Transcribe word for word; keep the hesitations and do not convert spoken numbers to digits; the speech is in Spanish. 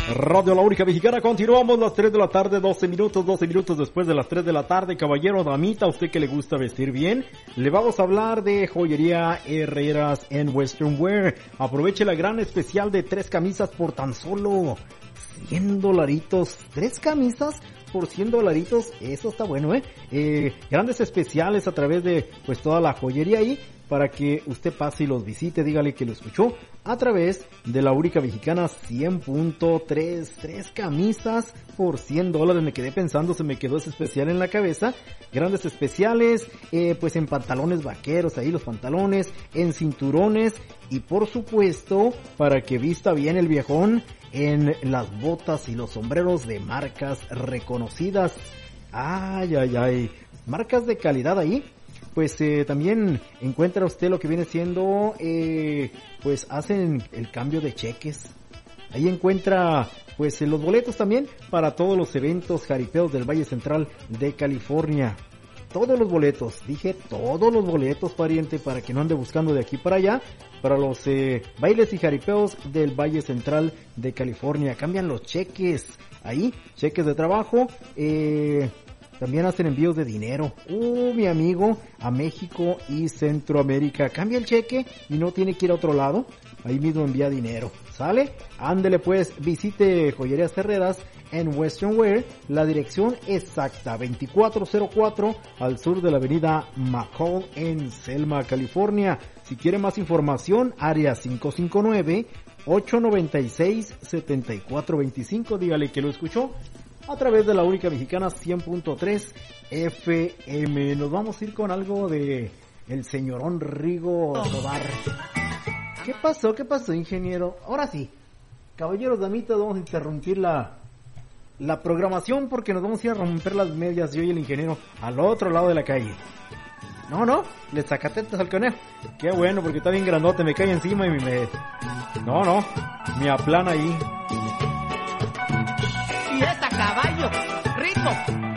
Radio La Única Mexicana, continuamos las tres de la tarde, doce minutos, doce minutos después de las tres de la tarde. Caballero, damita, a usted que le gusta vestir bien, le vamos a hablar de joyería Herreras en Western Wear. Aproveche la gran especial de tres camisas por tan solo cien dolaritos. Tres camisas por cien dolaritos, eso está bueno, ¿eh? eh grandes especiales a través de pues toda la joyería ahí, para que usted pase y los visite, dígale que lo escuchó a través de La Única Mexicana cien punto tres, tres camisas por cien dólares, me quedé pensando, se me quedó ese especial en la cabeza, grandes especiales, eh, pues en pantalones vaqueros, ahí los pantalones, en cinturones, y por supuesto, para que vista bien el viejón, en las botas y los sombreros de marcas reconocidas, ay, ay, ay, marcas de calidad ahí. Pues eh, también encuentra usted lo que viene siendo, eh, pues hacen el cambio de cheques. Ahí encuentra pues los boletos también para todos los eventos jaripeos del Valle Central de California. Todos los boletos, dije todos los boletos, pariente, para que no ande buscando de aquí para allá, para los eh, bailes y jaripeos del Valle Central de California. Cambian los cheques, ahí, cheques de trabajo, eh... también hacen envíos de dinero. Uh, mi amigo, a México y Centroamérica. Cambia el cheque y no tiene que ir a otro lado. Ahí mismo envía dinero. ¿Sale? Ándele pues, visite Joyerías Herreras en Western Wear. La dirección exacta, veinticuatro cero cuatro al sur de la avenida McCall en Selma, California. Si quiere más información, área cinco cinco nueve, ocho nueve seis, siete cuatro dos cinco. Dígale que lo escuchó a través de La Única Mexicana cien punto tres F M. Nos vamos a ir con algo de el señorón Rigo Tobar. ¿Qué pasó? ¿Qué pasó, ingeniero? Ahora sí, caballeros, damitas, vamos a interrumpir la, la programación porque nos vamos a ir a romper las medias yo y el ingeniero al otro lado de la calle. No, no, le sacatetas al conejo. Qué bueno, porque está bien grandote, me cae encima y me... No, no, me aplana ahí. Fiesta, caballo, rico.